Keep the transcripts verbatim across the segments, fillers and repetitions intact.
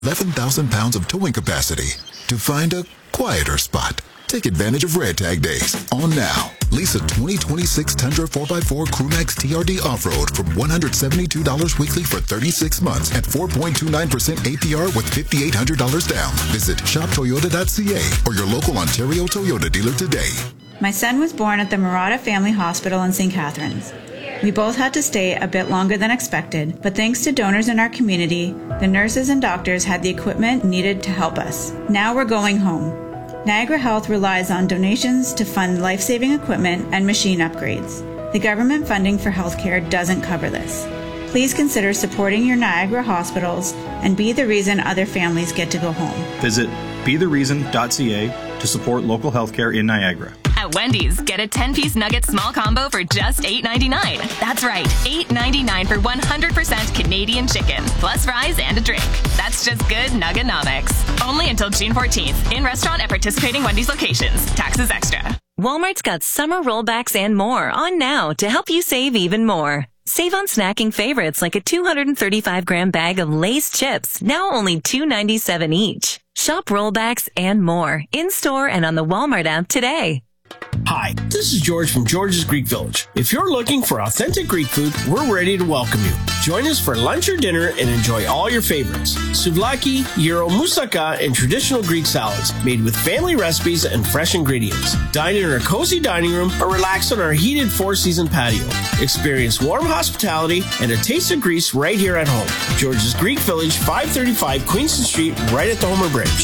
eleven thousand pounds of towing capacity to find a quieter spot. Take advantage of Red Tag Days on now. Lease a twenty twenty-six Tundra four by four Crewmax T R D Off-Road from one hundred seventy-two dollars weekly for thirty-six months at four point two nine percent A P R with five thousand eight hundred dollars down. Visit shop toyota dot c a or your local Ontario Toyota dealer today. My son was born at the Murata Family Hospital in Saint Catharines. We both had to stay a bit longer than expected, but thanks to donors in our community, the nurses and doctors had the equipment needed to help us. Now we're going home. Niagara Health relies on donations to fund life-saving equipment and machine upgrades. The government funding for healthcare doesn't cover this. Please consider supporting your Niagara hospitals and be the reason other families get to go home. Visit be the reason dot c a to support local healthcare in Niagara. At Wendy's, get a ten-piece nugget small combo for just eight ninety-nine. That's right, eight ninety-nine for one hundred percent Canadian chicken, plus fries and a drink. That's just good Nugganomics. Only until June fourteenth, in restaurant at participating Wendy's locations. Taxes extra. Walmart's got summer rollbacks and more on now to help you save even more. Save on snacking favorites like a two hundred thirty-five gram bag of Lay's chips, now only two ninety-seven each. Shop rollbacks and more in-store and on the Walmart app today. Hi, this is George from George's Greek Village. If you're looking for authentic Greek food, we're ready to welcome you. Join us for lunch or dinner and enjoy all your favorites. Souvlaki, gyro, moussaka, and traditional Greek salads made with family recipes and fresh ingredients. Dine in our cozy dining room or relax on our heated four-season patio. Experience warm hospitality and a taste of Greece right here at home. George's Greek Village, five thirty-five Queenston Street, right at the Homer Bridge.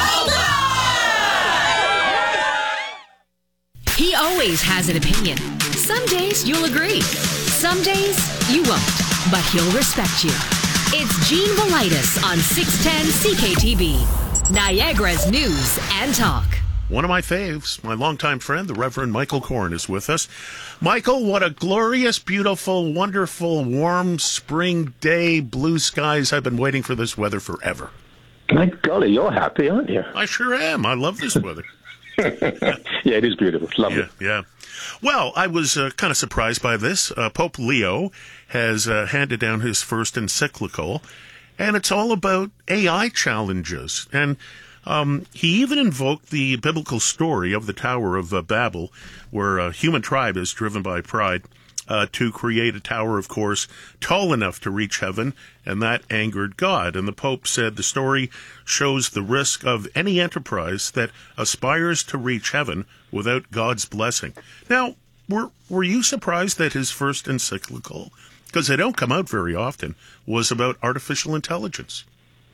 He always has an opinion. Some days you'll agree. Some days you won't. But he'll respect you. It's Gene Velitis on six ten C K T B, Niagara's News and Talk. One of my faves, my longtime friend, the Reverend Michael Korn, is with us. Michael, what a glorious, beautiful, wonderful, warm spring day, blue skies. I've been waiting for this weather forever. My golly, you're happy, aren't you? I sure am. I love this weather. Yeah, it is beautiful. It's lovely. Yeah, yeah. Well, I was uh, kind of surprised by this. Uh, Pope Leo has uh, handed down his first encyclical, and it's all about A I challenges. And um, he even invoked the biblical story of the Tower of uh, Babel, where a human tribe is driven by pride uh, to create a tower, of course, tall enough to reach heaven, and that angered God. And the Pope said the story shows the risk of any enterprise that aspires to reach heaven without God's blessing. Now, were were you surprised that his first encyclical, because they don't come out very often, was about artificial intelligence?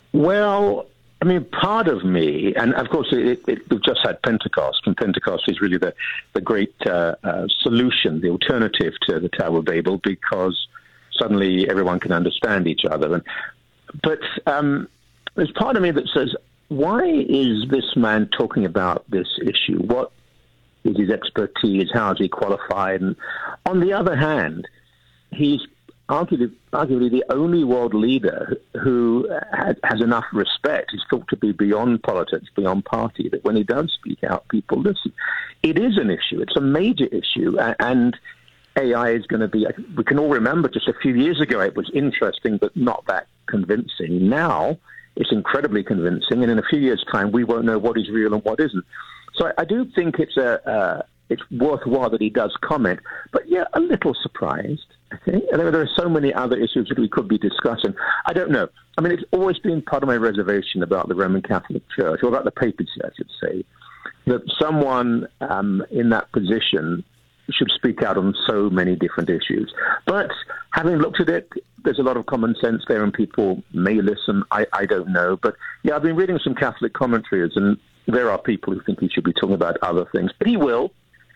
Well, I mean, part of me, and of course it, it, we've just had Pentecost, and Pentecost is really the, the great uh, uh, solution, the alternative to the Tower of Babel, because suddenly everyone can understand each other. And But um, there's part of me that says, why is this man talking about this issue? What is his expertise? How is he qualified? And on the other hand, he's arguably, arguably the only world leader who had, has enough respect. He's thought to be beyond politics, beyond party, that when he does speak out, people listen. It is an issue. It's a major issue. And A I is going to be, we can all remember just a few years ago, it was interesting, but not that convincing. Now, it's incredibly convincing. And in a few years' time, we won't know what is real and what isn't. So I, I do think it's a, uh, it's worthwhile that he does comment. But yeah, a little surprised. I think there are so many other issues that we could be discussing. I don't know. I mean, it's always been part of my reservation about the Roman Catholic Church, or about the papacy, I should say, that someone um, in that position should speak out on so many different issues. But having looked at it, there's a lot of common sense there, and people may listen. I, I don't know. But yeah, I've been reading some Catholic commentaries, and there are people who think he should be talking about other things. But he will.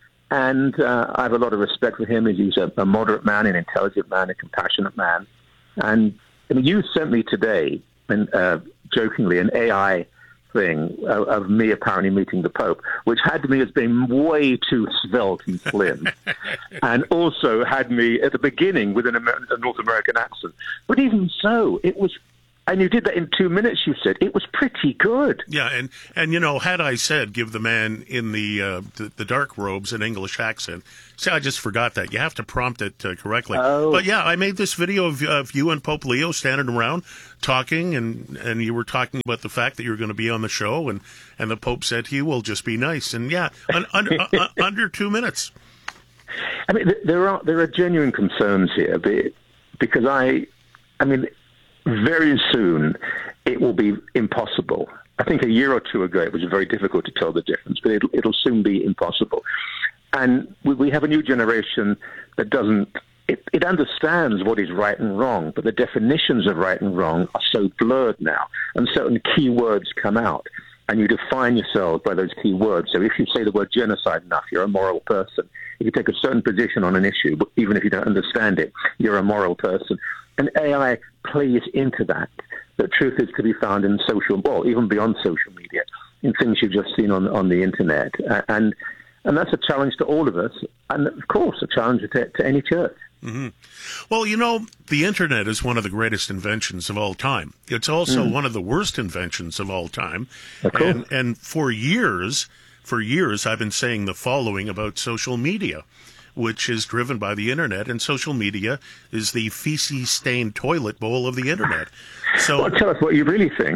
And uh, I have a lot of respect for him. He's a, a moderate man, an intelligent man, a compassionate man. And I mean, you sent me today, and uh, jokingly, an A I thing of, of me apparently meeting the Pope, which had me as being way too svelte and slim, and also had me at the beginning with an Amer- a North American accent. But even so, it was And you did that in two minutes, you said. It was pretty good. Yeah, and, and you know, had I said give the man in the, uh, the the dark robes an English accent, see, I just forgot that. You have to prompt it uh, correctly. Oh. But yeah, I made this video of, of you and Pope Leo standing around talking, and, and you were talking about the fact that you were going to be on the show, and, and the Pope said to you, well, just be nice. And yeah, un, under, uh, under two minutes. I mean, there are there are genuine concerns here because I, I mean, very soon it will be impossible. I think a year or two ago it was very difficult to tell the difference, but it'll, it'll soon be impossible. And we, we have a new generation that doesn't, it, it understands what is right and wrong, but the definitions of right and wrong are so blurred now, and certain key words come out, and you define yourself by those key words. So if you say the word genocide enough, you're a moral person. If you take a certain position on an issue, even if you don't understand it, you're a moral person. And A I plays into that. The truth is to be found in social, well, even beyond social media, in things you've just seen on on the internet. And and that's a challenge to all of us, and of course a challenge to, to any church. Mm-hmm. Well, you know, the internet is one of the greatest inventions of all time. It's also mm. one of the worst inventions of all time. Of course. And, and for years, for years, I've been saying the following about social media, which is driven by the internet, and social media is the feces-stained toilet bowl of the internet. So, well, tell us what you really think.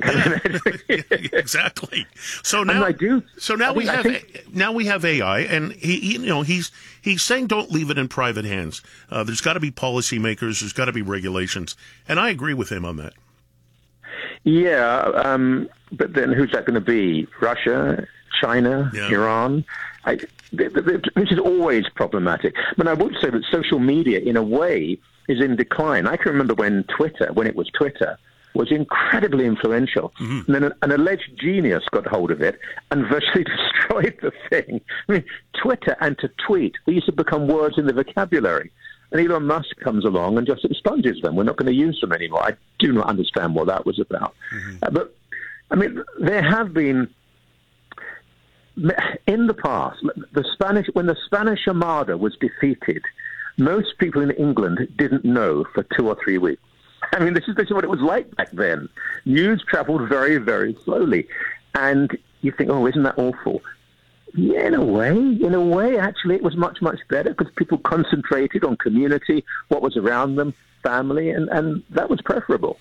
Exactly. So now, I, mean, I do. So now I we think, have think... now we have A I, and he, he, you know, he's he's saying don't leave it in private hands. Uh, there's got to be policymakers. There's got to be regulations, and I agree with him on that. Yeah, um, but then who's that going to be? Russia, China, yeah. Iran? I, th- th- this is always problematic. But I would say that social media, in a way, is in decline. I can remember when Twitter, when it was Twitter, was incredibly influential. Mm-hmm. And then an, an alleged genius got hold of it and virtually destroyed the thing. I mean, Twitter and to tweet, these have become words in the vocabulary. And Elon Musk comes along and just expunges them. We're not going to use them anymore. I do not understand what that was about. Mm-hmm. Uh, but, I mean, there have been... In the past, the Spanish, when the Spanish Armada was defeated, most people in England didn't know for two or three weeks. I mean, this is, this is what it was like back then. News traveled very, very slowly. And you think, oh, isn't that awful? Yeah, in a way. In a way, actually, it was much, much better because people concentrated on community, what was around them, family, and, and that was preferable.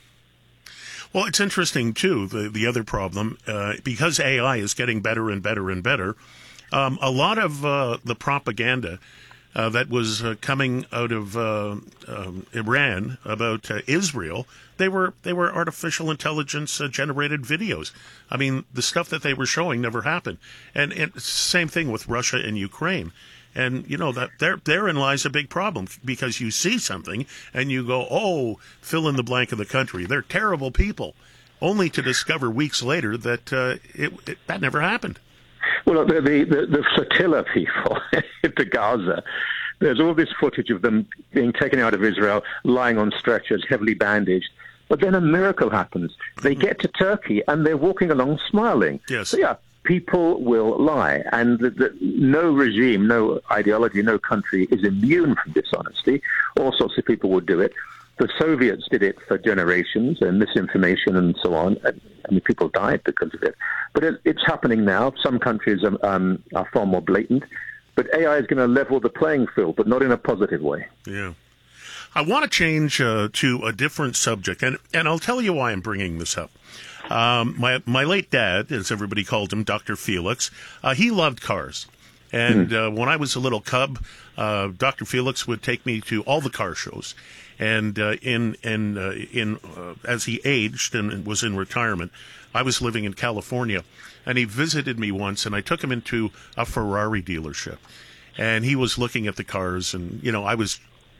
Well, it's interesting, too, the, the other problem, uh, because A I is getting better and better and better, um, a lot of uh, the propaganda uh, that was uh, coming out of uh, um, Iran about uh, Israel, they were they were artificial intelligence uh, generated videos. I mean, the stuff that they were showing never happened. And, and it's the same thing with Russia and Ukraine. And, you know, that there therein lies a big problem because you see something and you go, oh, fill in the blank of the country. They're terrible people, only to discover weeks later that uh, it, it, that never happened. Well, the, the, the, the flotilla people to Gaza, there's all this footage of them being taken out of Israel, lying on stretchers, heavily bandaged. But then a miracle happens. They get to Turkey and they're walking along smiling. Yes. So, yeah. People will lie, and the, the, no regime, no ideology, no country is immune from dishonesty. All sorts of people would do it. The Soviets did it for generations, and misinformation and so on. And, I mean, people died because of it. But it, it's happening now. Some countries are, um, are far more blatant. But A I is going to level the playing field, but not in a positive way. Yeah. I want to change uh, to a different subject, and, and I'll tell you why I'm bringing this up. Um, my my late dad, as everybody called him, Doctor Felix, uh, he loved cars. And uh, when I was a little cub, uh, Doctor Felix would take me to all the car shows. And uh, in in uh, in uh, as he aged and was in retirement, I was living in California, and he visited me once, and I took him into a Ferrari dealership, and he was looking at the cars, and you know I was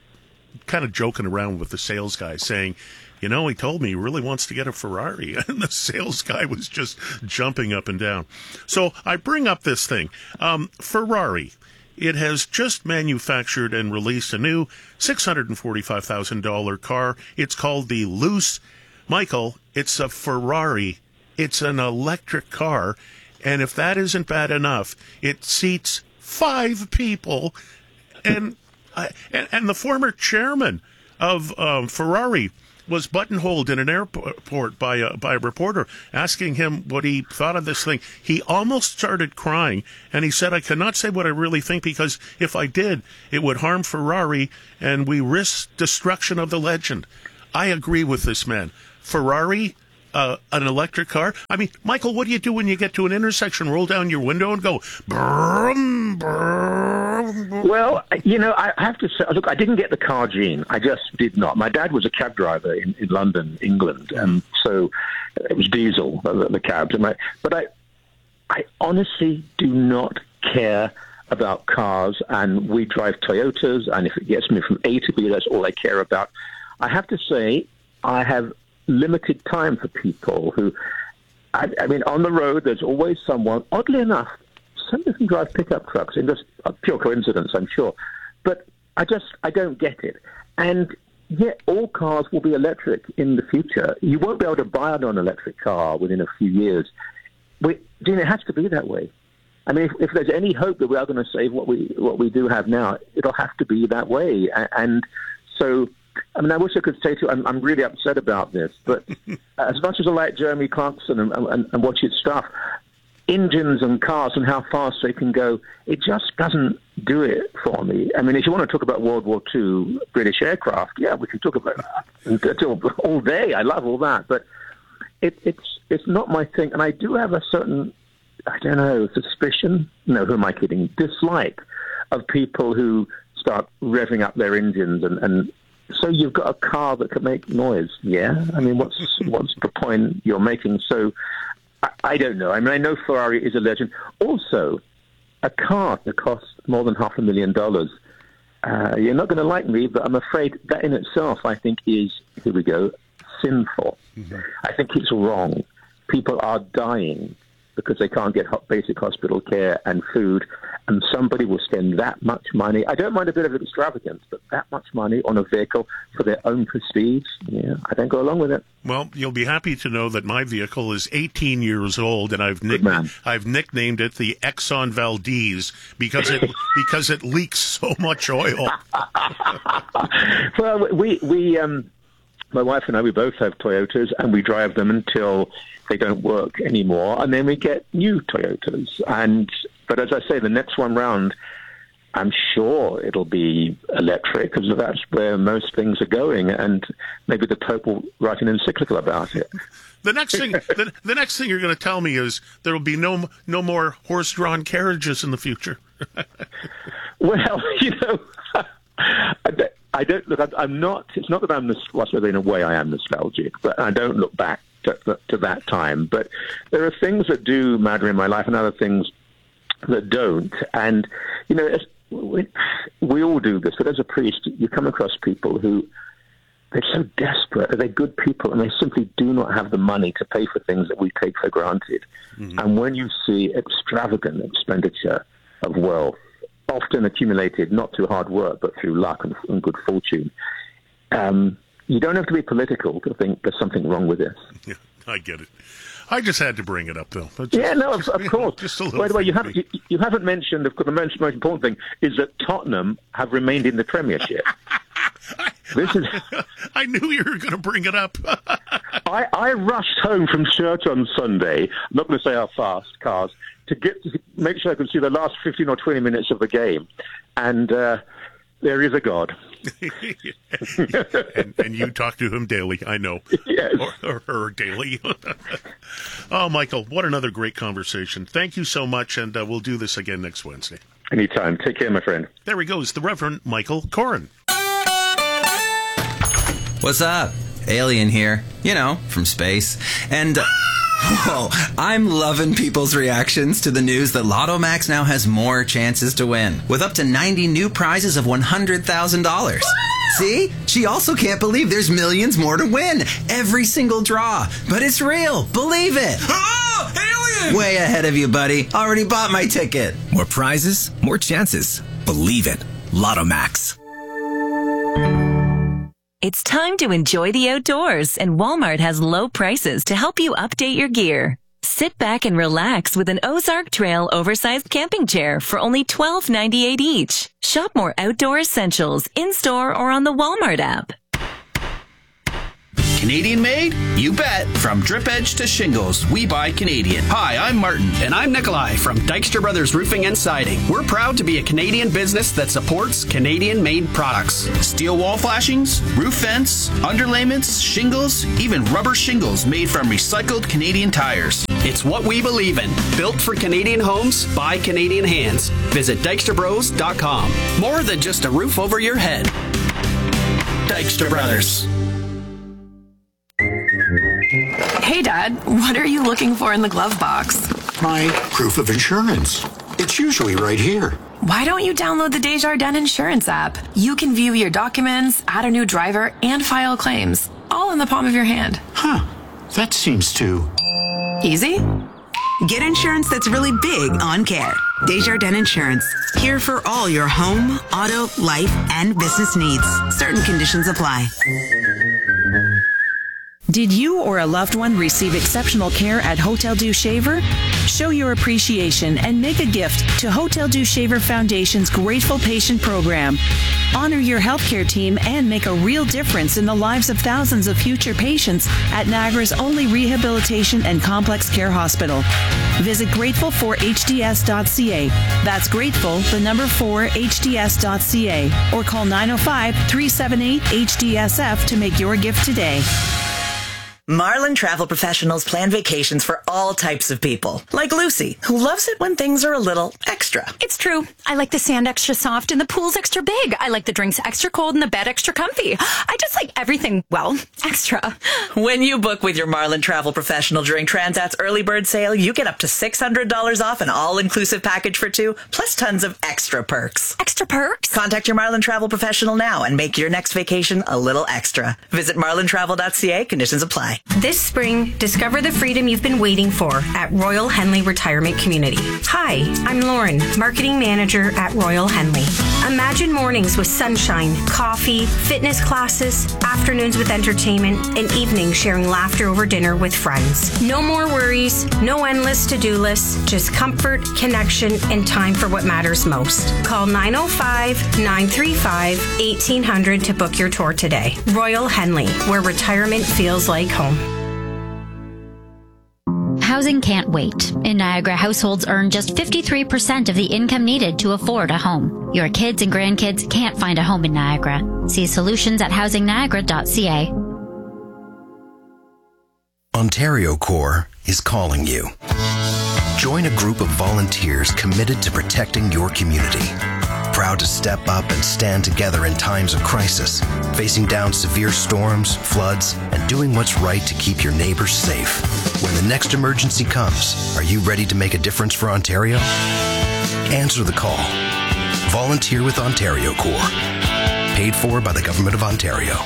kind of joking around with the sales guy, saying, you know, he told me he really wants to get a Ferrari. And the sales guy was just jumping up and down. So I bring up this thing. Um, Ferrari, it has just manufactured and released a new six hundred forty-five thousand dollars car. It's called the Luce. Michael, it's a Ferrari. It's an electric car. And if that isn't bad enough, it seats five people. And, uh, and, and the former chairman of um, Ferrari, was buttonholed in an airport by a, by a reporter asking him what he thought of this thing. He almost started crying, and he said, I cannot say what I really think because if I did, it would harm Ferrari, and we risk destruction of the legend. I agree with this man. Ferrari, uh, an electric car. I mean, Michael, what do you do when you get to an intersection? Roll down your window and go, brum, brum. Well, you know, I have to say, look, I didn't get the car gene. I just did not. My dad was a cab driver in, in London, England, and so it was diesel, the, the cabs. And my, but I, I honestly do not care about cars, and we drive Toyotas, and if it gets me from A to B, that's all I care about. I have to say, I have limited time for people who, I, I mean, on the road, there's always someone, oddly enough, somebody can drive pickup trucks, in just a pure coincidence, I'm sure. But I just, I don't get it. And yet all cars will be electric in the future. You won't be able to buy an electric car within a few years. We, Gene, it has to be that way. I mean, if, if there's any hope that we are going to save what we what we do have now, it'll have to be that way. And so, I mean, I wish I could say to you, I'm, I'm really upset about this, but as much as I like Jeremy Clarkson and, and, and watch his stuff, engines and cars and how fast they can go, it just doesn't do it for me. I mean, if you want to talk about World War Two British aircraft, yeah, we can talk about that all day. I love all that, but it, it's it's not my thing. And I do have a certain, I don't know, suspicion, no, who am I kidding, dislike of people who start revving up their engines and, and so you've got a car that can make noise, yeah? I mean, what's what's the point you're making? So, I, I don't know. I mean, I know Ferrari is a legend. Also, a car that costs more than half a million dollars, uh, you're not going to like me, but I'm afraid that in itself, I think is, here we go, sinful. Mm-hmm. I think it's wrong. People are dying because they can't get basic hospital care and food, and somebody will spend that much money. I don't mind a bit of extravagance, but that much money on a vehicle for their own prestige, yeah, I don't go along with it. Well, you'll be happy to know that my vehicle is eighteen years old, and I've nick- I've nicknamed it the Exxon Valdez because it because it leaks so much oil. Well, we we um, my wife and I, we both have Toyotas, and we drive them until they don't work anymore, and then we get new Toyotas. And but as I say, the next one round, I'm sure it'll be electric because that's where most things are going, and maybe the Pope will write an encyclical about it. The next thing, the, the next thing you're going to tell me is there will be no no more horse-drawn carriages in the future. Well, you know, I don't look. I'm not. It's not that I'm. Well, in a way, I am nostalgic, but I don't look back to, to that time. But there are things that do matter in my life, and other things that don't. And you know, we, we all do this. But as a priest, you come across people who they're so desperate. They're good people, and they simply do not have the money to pay for things that we take for granted. Mm-hmm. And when you see extravagant expenditure of wealth, often accumulated not through hard work, but through luck and, and good fortune, um, you don't have to be political to think there's something wrong with this. Yeah, I get it. I just had to bring it up, though. Just, yeah, no, of, of course. Just a little. By the way, you, have, you, you haven't mentioned, of course, the most, most important thing is that Tottenham have remained in the Premiership. I, this is. I knew you were going to bring it up. I, I rushed home from church on Sunday, I'm not going to say how fast, cars, to get to make sure I could see the last fifteen or twenty minutes of the game. And uh, there is a God. and, and you talk to him daily, I know. Yes. Or, or her daily. Oh, Michael, what another great conversation. Thank you so much, and uh, we'll do this again next Wednesday. Anytime. Take care, my friend. There he goes, the Reverend Michael Koren. What's up? Alien here. You know, from space. And... Uh, Whoa, I'm loving people's reactions to the news that Lotto Max now has more chances to win, with up to ninety new prizes of one hundred thousand dollars. See? She also can't believe there's millions more to win. Every single draw. But it's real. Believe it. Oh, alien! Way ahead of you, buddy. Already bought my ticket. More prizes, more chances. Believe it. Lotto Max. It's time to enjoy the outdoors, and Walmart has low prices to help you update your gear. Sit back and relax with an Ozark Trail oversized camping chair for only twelve ninety-eight each. Shop more outdoor essentials in-store or on the Walmart app. Canadian made? You bet. From drip edge to shingles, we buy Canadian. Hi, I'm Martin. And I'm Nikolai from Dykstra Brothers Roofing and Siding. We're proud to be a Canadian business that supports Canadian-made products. Steel wall flashings, roof vents, underlayments, shingles, even rubber shingles made from recycled Canadian tires. It's what we believe in. Built for Canadian homes by Canadian hands. Visit Dykstra Bros dot com. More than just a roof over your head. Dykstra Brothers. Hey, Dad, what are you looking for in the glove box? My proof of insurance. It's usually right here. Why don't you download the Desjardins Insurance app? You can view your documents, add a new driver, and file claims, all in the palm of your hand. Huh. That seems too... easy? Get insurance that's really big on care. Desjardins Insurance. Here for all your home, auto, life, and business needs. Certain conditions apply. Did you or a loved one receive exceptional care at Hotel Dieu Shaver? Show your appreciation and make a gift to Hotel Dieu Shaver Foundation's Grateful Patient Program. Honor your healthcare team and make a real difference in the lives of thousands of future patients at Niagara's only rehabilitation and complex care hospital. Visit grateful for h d s dot c a. That's grateful, the number four, h d s dot c a. Or call nine oh five, three seven eight, H D S F to make your gift today. Marlin Travel Professionals plan vacations for all types of people. Like Lucy, who loves it when things are a little extra. It's true. I like the sand extra soft and the pool's extra big. I like the drinks extra cold and the bed extra comfy. I just like everything, well, extra. When you book with your Marlin Travel Professional during Transat's early bird sale, you get up to six hundred dollars off an all-inclusive package for two, plus tons of extra perks. Extra perks? Contact your Marlin Travel Professional now and make your next vacation a little extra. Visit marlin travel dot c a. Conditions apply. This spring, discover the freedom you've been waiting for at Royal Henley Retirement Community. Hi, I'm Lauren, Marketing Manager at Royal Henley. Imagine mornings with sunshine, coffee, fitness classes, afternoons with entertainment, and evenings sharing laughter over dinner with friends. No more worries, no endless to-do lists, just comfort, connection, and time for what matters most. Call nine oh five, nine three five, eighteen hundred to book your tour today. Royal Henley, where retirement feels like home. Housing can't wait. In Niagara, households earn just fifty-three percent of the income needed to afford a home. Your kids and grandkids can't find a home in Niagara. See solutions at housing niagara dot c a. Ontario Corps is calling you. Join a group of volunteers committed to protecting your community. Proud to step up and stand together in times of crisis, facing down severe storms, floods, and doing what's right to keep your neighbors safe. When the next emergency comes, are you ready to make a difference for Ontario? Answer the call. Volunteer with Ontario Corps. Paid for by the Government of Ontario.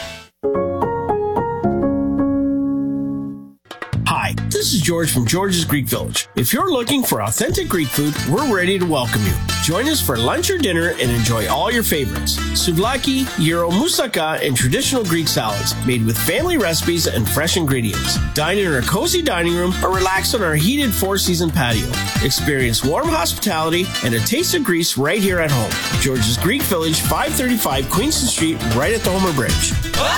Hi, this is George from George's Greek Village. If you're looking for authentic Greek food, we're ready to welcome you. Join us for lunch or dinner and enjoy all your favorites. Souvlaki, gyro, moussaka, and traditional Greek salads made with family recipes and fresh ingredients. Dine in our cozy dining room or relax on our heated four-season patio. Experience warm hospitality and a taste of Greece right here at home. George's Greek Village, five thirty-five Queenston Street, right at the Homer Bridge.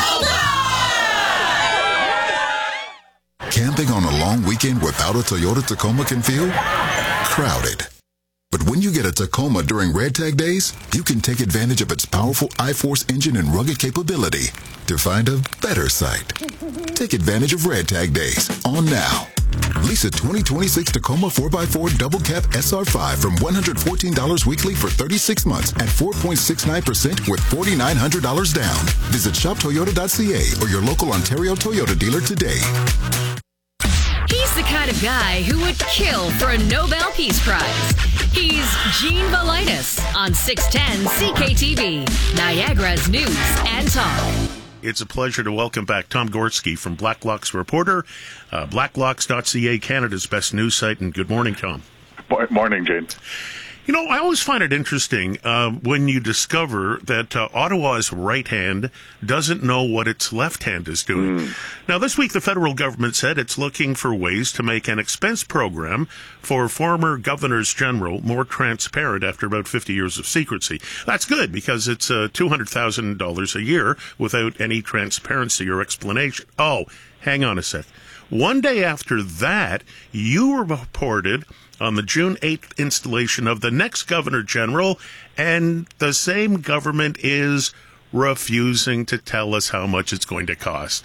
Camping on a long weekend without a Toyota Tacoma can feel crowded. But when you get a Tacoma during Red Tag Days, you can take advantage of its powerful I-Force engine and rugged capability to find a better site. Take advantage of Red Tag Days on now. Lease a twenty twenty-six Tacoma four by four Double Cab S R five from one hundred fourteen dollars weekly for thirty-six months at four point six nine percent with four thousand nine hundred dollars down. Visit shop toyota dot c a or your local Ontario Toyota dealer today. He's the kind of guy who would kill for a Nobel Peace Prize. He's Gene Valitis on six ten C K T V, Niagara's news and talk. It's a pleasure to welcome back Tom Gorski from Blacklocks Reporter, uh, blacklocks dot c a, Canada's best news site. And good morning, Tom. Morning, Gene. You know, I always find it interesting uh, when you discover that uh, Ottawa's right hand doesn't know what its left hand is doing. Mm. Now, this week, the federal government said it's looking for ways to make an expense program for former governors general more transparent after about fifty years of secrecy. That's good because it's uh, two hundred thousand dollars a year without any transparency or explanation. Oh, hang on a sec. One day after that, you reported on the June eighth installation of the next Governor General, and the same government is refusing to tell us how much it's going to cost.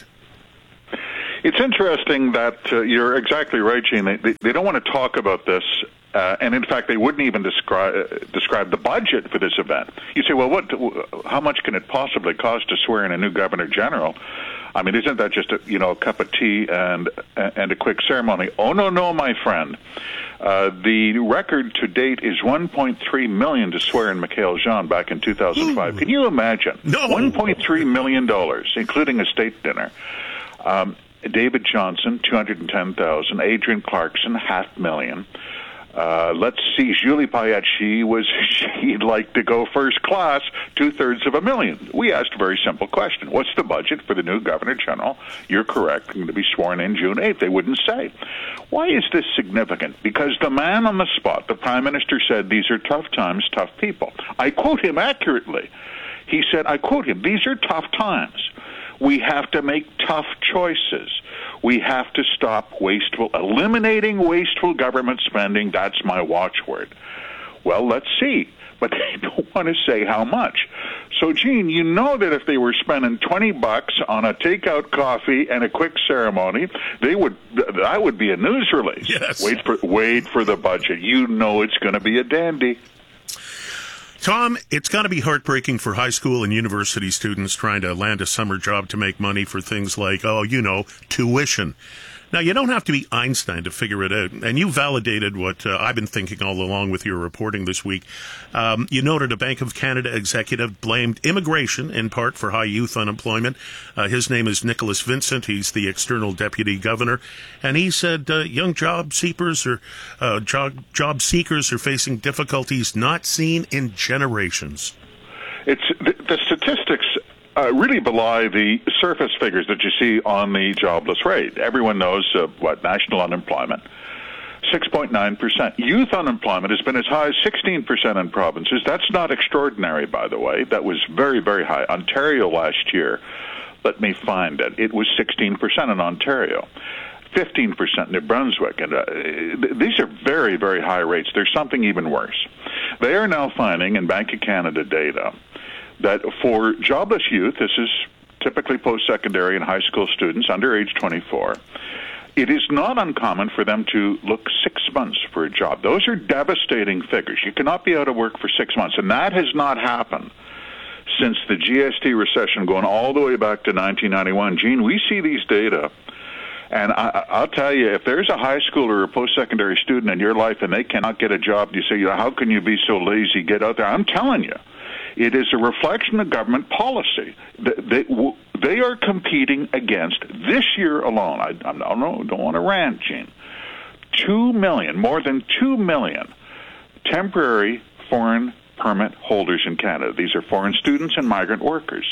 It's interesting that uh, you're exactly right, Gene. They, they, they don't want to talk about this, uh, and in fact, they wouldn't even describe uh, describe the budget for this event. You say, well, what? How much can it possibly cost to swear in a new Governor General? I mean, isn't that just a, you know, a cup of tea and and a quick ceremony? Oh, no, no, my friend. Uh, the record to date is one point three million dollars to swear in Michaëlle Jean back in two thousand five. Ooh. Can you imagine? No. one point three million dollars, including a state dinner. Um, David Johnson, two hundred ten thousand dollars. Adrienne Clarkson, half million. Uh, let's see, Julie Payette, she was, she'd like to go first class, two-thirds of a million. We asked a very simple question. What's the budget for the new Governor General? You're correct, going to be sworn in June eighth. They wouldn't say. Why is this significant? Because the man on the spot, the Prime Minister, said, these are tough times, tough people. I quote him accurately. He said, I quote him, these are tough times. We have to make tough choices. We have to stop wasteful, eliminating wasteful government spending. That's my watchword. Well, let's see. But they don't want to say how much. So, Gene, you know that if they were spending twenty bucks on a takeout coffee and a quick ceremony, they would that would be a news release. Yes. Wait for wait for the budget. You know it's going to be a dandy. Tom, it's got to be heartbreaking for high school and university students trying to land a summer job to make money for things like, oh, you know, tuition. Now, you don't have to be Einstein to figure it out, and you validated what uh, I've been thinking all along with your reporting this week. Um, you noted a Bank of Canada executive blamed immigration in part for high youth unemployment. Uh, his name is Nicholas Vincent. He's the external deputy governor, and he said uh, young job seekers or uh, job job seekers are facing difficulties not seen in generations. It's the, the statistics. Uh, really belie the surface figures that you see on the jobless rate. Everyone knows uh, what national unemployment, six point nine percent. Youth unemployment has been as high as sixteen percent in provinces. That's not extraordinary, by the way. That was very, very high. Ontario last year, let me find it, it was sixteen percent in Ontario. fifteen percent in New Brunswick. And uh, these are very, very high rates. There's something even worse. They are now finding in Bank of Canada data that for jobless youth, this is typically post-secondary and high school students under age twenty-four, it is not uncommon for them to look six months for a job. Those are devastating figures. You cannot be out of work for six months, and that has not happened since the G S T recession going all the way back to nineteen ninety-one. Gene, we see these data, and I, I'll tell you, if there's a high school or a post-secondary student in your life and they cannot get a job, you say, you know, how can you be so lazy? Get out there. I'm telling you. It is a reflection of government policy. They, they, they are competing against, this year alone, I, I don't, know, don't want to rant, Gene, two million, more than two million temporary foreign permit holders in Canada. These are foreign students and migrant workers.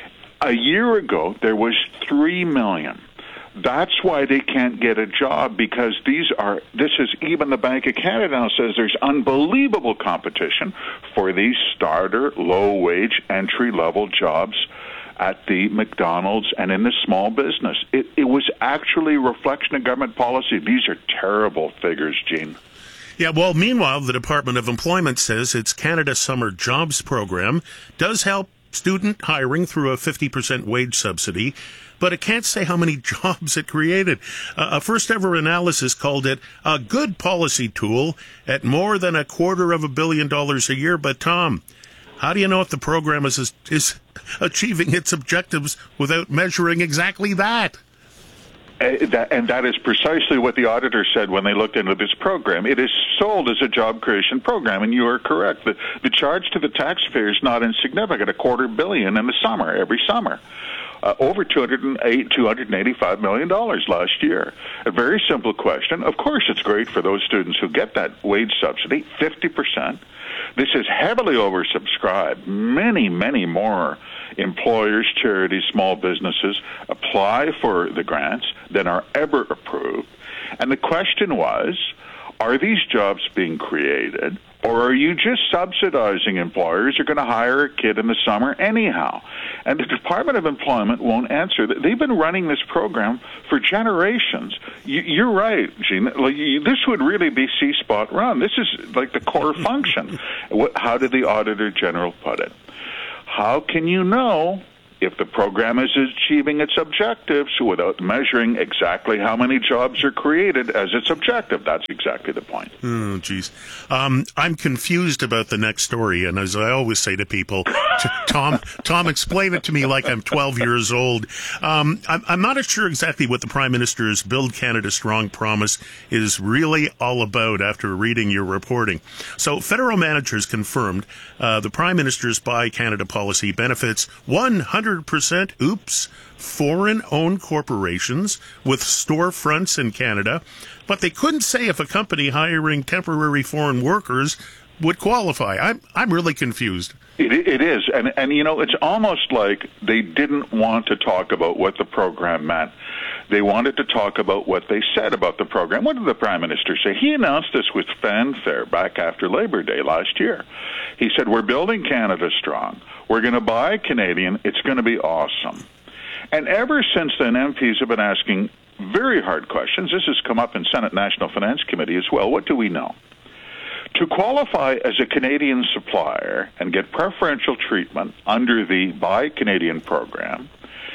A year ago, there was three million. That's why they can't get a job, because these are, this is, even the Bank of Canada now says there's unbelievable competition for these starter, low-wage, entry-level jobs at the McDonald's and in the small business. It, it was actually a reflection of government policy. These are terrible figures, Gene. Yeah, well, meanwhile, the Department of Employment says its Canada Summer Jobs program does help student hiring through a fifty percent wage subsidy, but it can't say how many jobs it created. Uh, a first-ever analysis called it a good policy tool at more than a quarter of a billion dollars a year. But, Tom, how do you know if the program is, is achieving its objectives without measuring exactly that? Uh, that, and that is precisely what the auditor said when they looked into this program. It is sold as a job creation program, and you are correct. The, the charge to the taxpayer is not insignificant, a quarter billion in the summer, every summer. Uh, over two hundred eight, two hundred eighty-five million dollars last year. A very simple question. Of course, it's great for those students who get that wage subsidy, fifty percent. This is heavily oversubscribed. Many, many more employers, charities, small businesses apply for the grants than are ever approved. And the question was, are these jobs being created, or are you just subsidizing employers who are going to hire a kid in the summer anyhow? And the Department of Employment won't answer. They've been running this program for generations. You're right, Gene. Like, this would really be C-spot run. This is like the core function. How did the Auditor General put it? How can you know if the program is achieving its objectives without measuring exactly how many jobs are created as its objective? That's exactly the point. Oh, geez. Um, I'm confused about the next story, and as I always say to people, Tom, Tom, explain it to me like I'm twelve years old. Um, I'm, I'm not sure exactly what the Prime Minister's Build Canada Strong promise is really all about after reading your reporting. So, federal managers confirmed uh, the Prime Minister's Buy Canada policy benefits one hundred percent, oops, foreign-owned corporations with storefronts in Canada, but they couldn't say if a company hiring temporary foreign workers would qualify. I'm I'm really confused. It, it is, and and you know, it's almost like they didn't want to talk about what the program meant. They wanted to talk about what they said about the program. What did the Prime Minister say? He announced this with fanfare back after Labor Day last year. He said, we're building Canada strong. We're going to buy Canadian. It's going to be awesome. And ever since then, M Ps have been asking very hard questions. This has come up in Senate National Finance Committee as well. What do we know? To qualify as a Canadian supplier and get preferential treatment under the Buy Canadian program,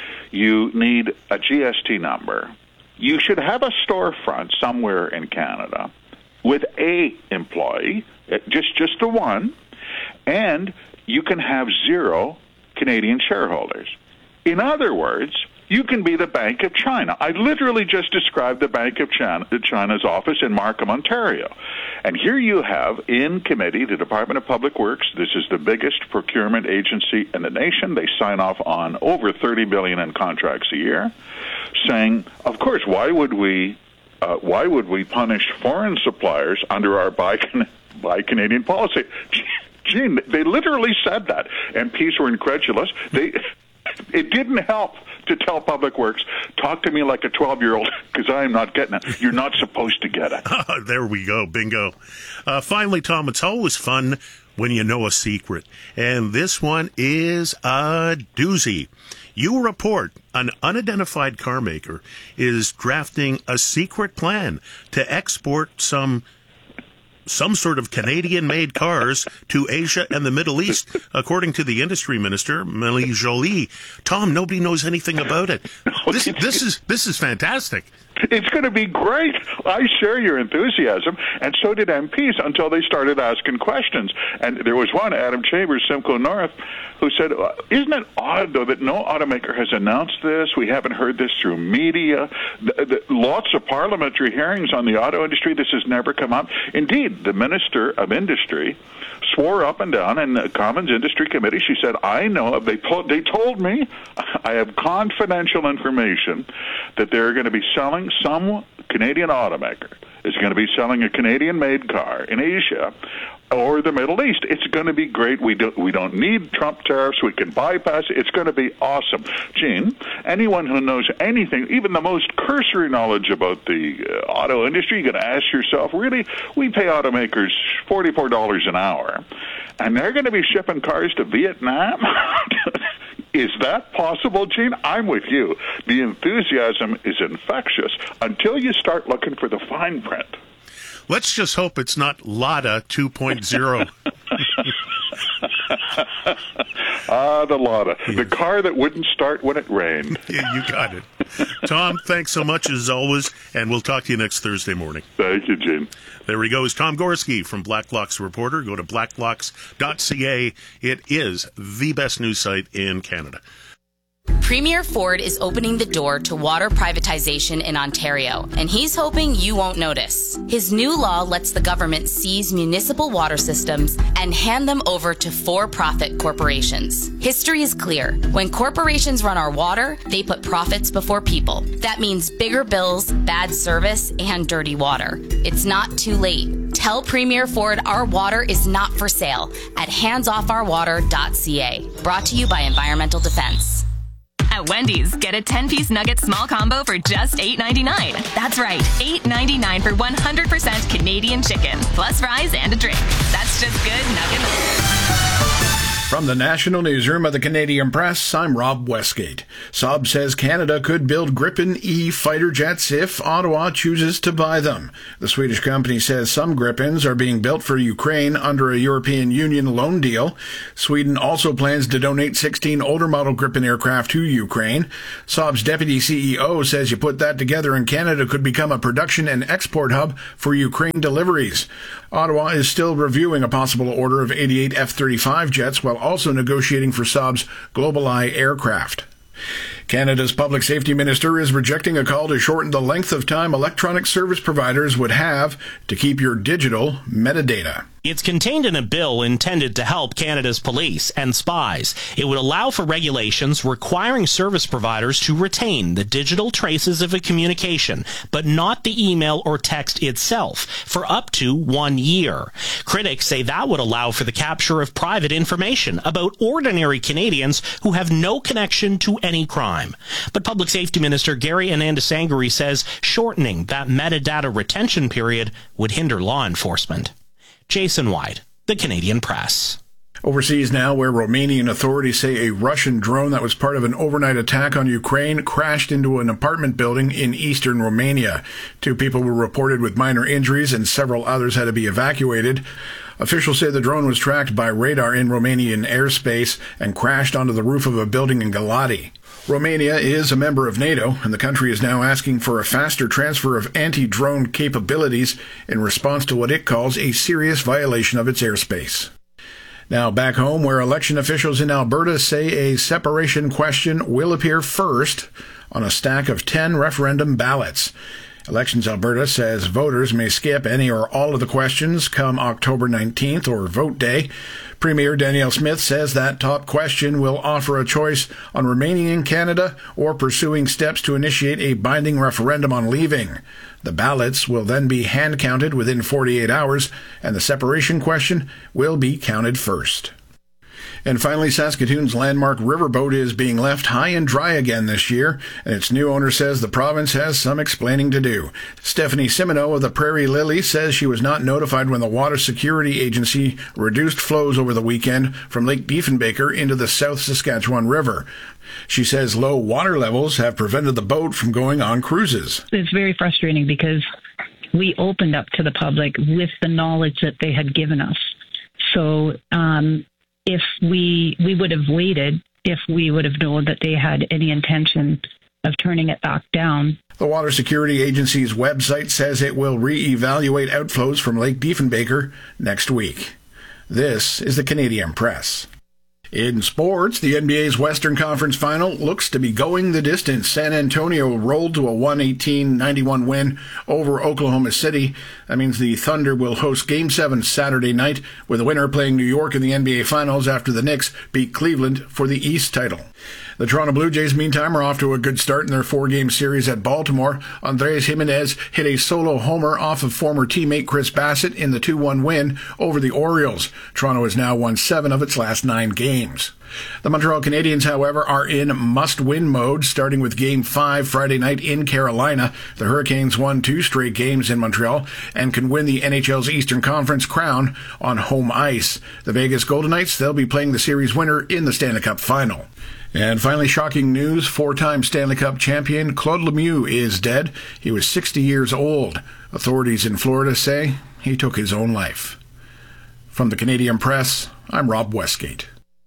you need a G S T number. You should have a storefront somewhere in Canada with a employee, just just the one, and you can have zero Canadian shareholders. In other words, you can be the Bank of China. I literally just described the Bank of China, China's office in Markham, Ontario. And here you have in committee the Department of Public Works. This is the biggest procurement agency in the nation. They sign off on over thirty billion dollars in contracts a year, saying, of course, why would we uh, why would we punish foreign suppliers under our Buy, Buy Canadian policy? Gene, they literally said that. M Ps were incredulous. They It didn't help to tell Public Works, talk to me like a twelve-year-old, because I am not getting it. You're not supposed to get it. There we go. Bingo. Uh, finally, Tom, it's always fun when you know a secret. And this one is a doozy. You report an unidentified car maker is drafting a secret plan to export some some sort of Canadian-made cars to Asia and the Middle East, according to the industry minister, Mélie Joly. Tom, nobody knows anything about it. This, this is this is fantastic. It's going to be great. I share your enthusiasm, and so did M Ps until they started asking questions. And there was one, Adam Chambers, Simcoe North, who said, isn't it odd, though, that no automaker has announced this? We haven't heard this through media. The, the, lots of parliamentary hearings on the auto industry. This has never come up. Indeed, the Minister of Industry swore up and down in the Commons Industry Committee. She said, I know, they told, they told me, I have confidential information that they're going to be selling, some Canadian automaker is going to be selling a Canadian-made car in Asia or the Middle East. It's going to be great. We don't, we don't need Trump tariffs. We can bypass it. It's going to be awesome. Gene, anyone who knows anything, even the most cursory knowledge about the uh, auto industry, you're going to ask yourself, really, we pay automakers forty-four dollars an hour, and they're going to be shipping cars to Vietnam? Is that possible, Gene? I'm with you. The enthusiasm is infectious until you start looking for the fine print. Let's just hope it's not Lada two point oh. Ah, the Lada. The car that wouldn't start when it rained. Yeah, you got it. Tom, thanks so much as always, and we'll talk to you next Thursday morning. Thank you, Gene. There he goes, Tom Gorski from Blacklocks Reporter. Go to blacklocks dot c a. It is the best news site in Canada. Premier Ford is opening the door to water privatization in Ontario, and he's hoping you won't notice. His new law lets the government seize municipal water systems and hand them over to for-profit corporations. History is clear. When corporations run our water, they put profits before people. That means bigger bills, bad service, and dirty water. It's not too late. Tell Premier Ford our water is not for sale at hands off our water dot c a. Brought to you by Environmental Defense. At Wendy's, get a ten-piece nugget small combo for just eight ninety-nine. That's right, eight ninety-nine for one hundred percent Canadian chicken, plus fries and a drink. That's just good nugget. From the National Newsroom of the Canadian Press, I'm Rob Westgate. Saab says Canada could build Gripen E fighter jets if Ottawa chooses to buy them. The Swedish company says some Gripens are being built for Ukraine under a European Union loan deal. Sweden also plans to donate sixteen older model Gripen aircraft to Ukraine. Saab's deputy C E O says you put that together and Canada could become a production and export hub for Ukraine deliveries. Ottawa is still reviewing a possible order of eighty-eight F thirty-five jets while also negotiating for Saab's GlobalEye aircraft. Canada's public safety minister is rejecting a call to shorten the length of time electronic service providers would have to keep your digital metadata. It's contained in a bill intended to help Canada's police and spies. It would allow for regulations requiring service providers to retain the digital traces of a communication, but not the email or text itself, for up to one year. Critics say that would allow for the capture of private information about ordinary Canadians who have no connection to any crime. But Public Safety Minister Gary Anandasangari says shortening that metadata retention period would hinder law enforcement. Jason White, The Canadian Press. Overseas now, where Romanian authorities say a Russian drone that was part of an overnight attack on Ukraine crashed into an apartment building in eastern Romania. Two people were reported with minor injuries and several others had to be evacuated. Officials say the drone was tracked by radar in Romanian airspace and crashed onto the roof of a building in Galati. Romania is a member of NATO, and the country is now asking for a faster transfer of anti-drone capabilities in response to what it calls a serious violation of its airspace. Now back home, where election officials in Alberta say a separation question will appear first on a stack of ten referendum ballots. Elections Alberta says voters may skip any or all of the questions come October nineteenth or vote day. Premier Danielle Smith says that top question will offer a choice on remaining in Canada or pursuing steps to initiate a binding referendum on leaving. The ballots will then be hand-counted within forty-eight hours, and the separation question will be counted first. And finally, Saskatoon's landmark riverboat is being left high and dry again this year, and its new owner says the province has some explaining to do. Stephanie Simoneau of the Prairie Lily says she was not notified when the Water Security Agency reduced flows over the weekend from Lake Diefenbaker into the South Saskatchewan River. She says low water levels have prevented the boat from going on cruises. It's very frustrating because we opened up to the public with the knowledge that they had given us. So, um, If we we would have waited, if we would have known that they had any intention of turning it back down. The Water Security Agency's website says it will re-evaluate outflows from Lake Diefenbaker next week. This is the Canadian Press. In sports, the N B A's Western Conference Final looks to be going the distance. San Antonio rolled to a one eighteen ninety-one win over Oklahoma City. That means the Thunder will host Game seven Saturday night, with the winner playing New York in the N B A Finals after the Knicks beat Cleveland for the East title. The Toronto Blue Jays, meantime, are off to a good start in their four-game series at Baltimore. Andrés Giménez hit a solo homer off of former teammate Chris Bassett in the two one win over the Orioles. Toronto has now won seven of its last nine games. The Montreal Canadiens, however, are in must-win mode, starting with Game five Friday night in Carolina. The Hurricanes won two straight games in Montreal and can win the N H L's Eastern Conference crown on home ice. The Vegas Golden Knights, they'll be playing the series winner in the Stanley Cup final. And finally, shocking news, four-time Stanley Cup champion Claude Lemieux is dead. He was sixty years old. Authorities in Florida say he took his own life. From the Canadian Press, I'm Rob Westgate.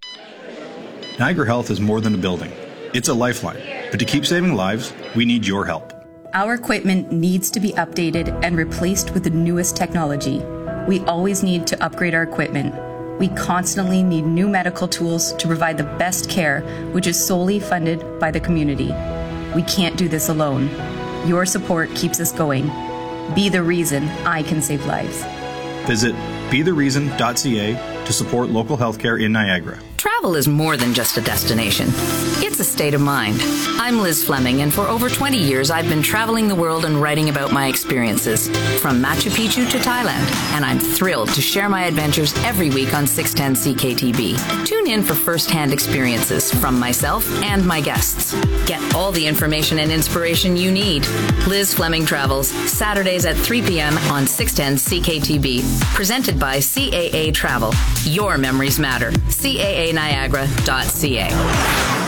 Niagara Health is more than a building. It's a lifeline. But to keep saving lives, we need your help. Our equipment needs to be updated and replaced with the newest technology. We always need to upgrade our equipment. We constantly need new medical tools to provide the best care, which is solely funded by the community. We can't do this alone. Your support keeps us going. Be the reason I can save lives. Visit be the reason dot c a to support local healthcare in Niagara. Travel is more than just a destination. It's a state of mind. I'm Liz Fleming, and for over twenty years, I've been traveling the world and writing about my experiences, from Machu Picchu to Thailand, and I'm thrilled to share my adventures every week on six ten C K T B. Tune in for first-hand experiences from myself and my guests. Get all the information and inspiration you need. Liz Fleming Travels, Saturdays at three p.m. on six ten C K T B. Presented by C A A Travel. Your memories matter. C A A Niagara dot C A.